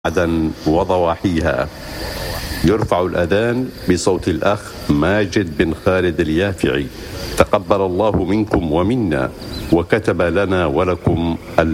عدن وضواحيها. يرفع الأذان بصوت الأخ ماجد بن خالد اليافعي. تقبل الله منكم ومنا وكتب لنا ولكم